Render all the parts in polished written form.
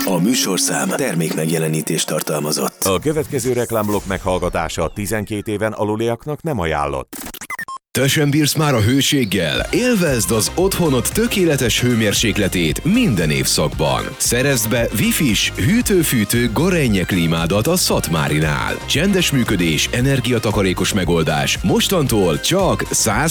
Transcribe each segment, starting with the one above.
A műsorszám termék megjelenítést tartalmazott. A következő reklámblokk meghallgatása 12 éven aluliaknak nem ajánlott. Te sem bírsz már a hőséggel? Élvezd az otthonod tökéletes hőmérsékletét minden évszakban. Szerezd be Wi-Fi-s, hűtő-fűtő Gorenje klímádat a Szatmárinál. Csendes működés, energiatakarékos megoldás. Mostantól csak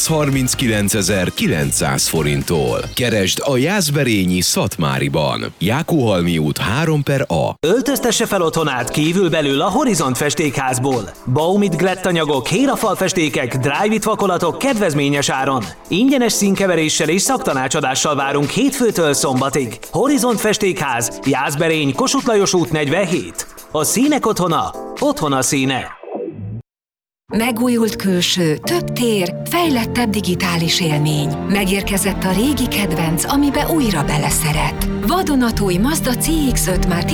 139.900 forinttól. Keresd a Jászberényi Szatmáriban. Jákóhalmi út 3/A. Öltöztesse fel otthonát kívül-belül a Horizont festékházból. Baumit glettanyagok, héra-falfestékek, dry-vit vakolatok kedvezményes áron. Ingyenes színkeveréssel és szaktanácsadással várunk hétfőtől szombatig. Horizont festékház, Jászberény, Kossuth Lajos út 47. A színek otthona, otthona színe. Megújult külső, több tér, fejlettebb digitális élmény. Megérkezett a régi kedvenc, amibe újra beleszeret. Vadonatúj Mazda CX-5 már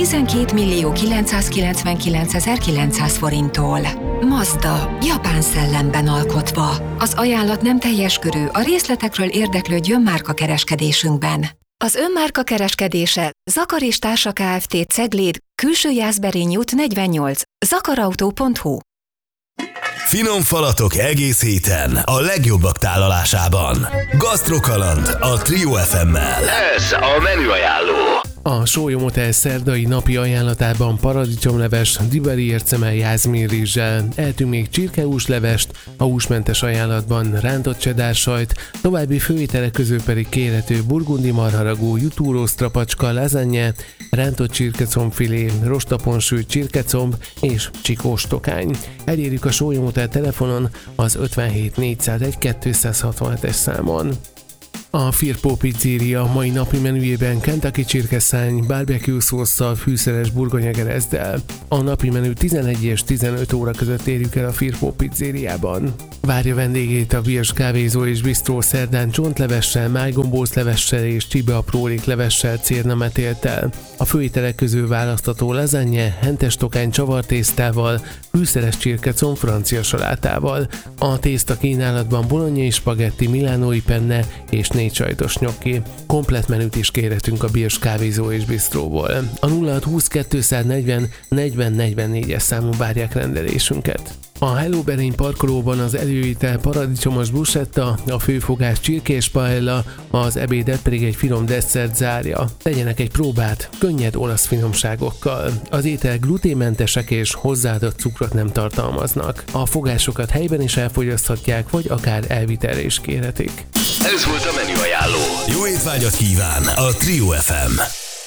12.999.900 forinttól. Mazda, japán szellemben alkotva. Az ajánlat nem teljes körű, a részletekről érdeklődjön márkakereskedésünkben. Az önmárka kereskedése Zakar és Társa Kft. Cegléd, Külső Jászberény út 48, zakarautó.hu. Finom falatok egész héten a legjobbak tálalásában. Gasztrokaland a Trio FM-mel. Ez a menüajánló. A Sólyom Hotel szerdai napi ajánlatában paradicsomleves, diberi ércemmel, jázminrizssel, eltünk még csirkehúslevest, a húsmentes ajánlatban rántott csedársajt, további főételek közül pedig kérhető burgundi marharagú, jutúró strapacska, lasagne, rántott csirkecomfilé, rostapon sült csirkecomb és csikós tokány. Elérjük a Sólyom Hotel telefonon az 57 401 267-es számon. A Firpo Pizzeria mai napi menüjében Kentucky csirkeszány, barbecue szósszal, fűszeres burgonyagerezddel. A napi menü 11 és 15 óra között érjük el a Firpo Pizzeriában. Várja vendégét a Birs kávézó és bistró szerdán csontlevessel, májgombóclevessel és csibeapróléklevessel cérnametéltel. A főételek közül választható lasagne, hentes tokány csavartésztával, fűszeres csirkecomb francia salátával. A tészta kínálatban bolognai spagetti, milánói penne és 4 sajtos nyokki. Komplett menüt is kérhetünk a Birs kávézó és bistróból. A 0620 240 40 44-es számon várják rendelésünket. A Hello Berény parkolóban az előétel paradicsomos bruschetta, a főfogás csirkés paella, az ebédet pedig egy finom desszert zárja. Tegyenek egy próbát könnyed olasz finomságokkal. Az étel gluténmentesek és hozzáadott cukrot nem tartalmaznak. A fogásokat helyben is elfogyaszthatják, vagy akár elvitelre is kérhetik. Ez volt a menüajánló. Jó étvágyat kíván a Trio FM.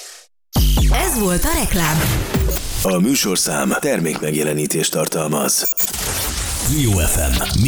Ez volt a reklám. A műsorszám termék megjelenítést tartalmaz. Trio FM.